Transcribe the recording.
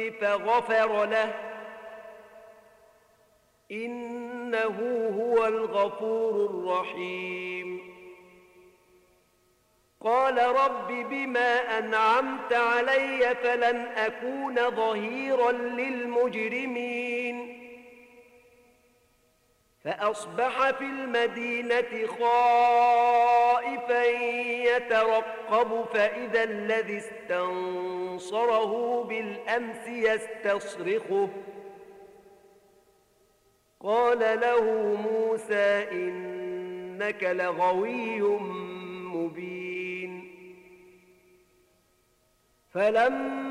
فغفر له إنه هو الغفور الرحيم. قال رب بما أنعمت علي فلن أكون ظهيرا للمجرمين. فأصبح في المدينة خائفا يترقب فإذا الذي استنصره بالأمس يستصرخه. قال له موسى إنك لغوي مبين. فلما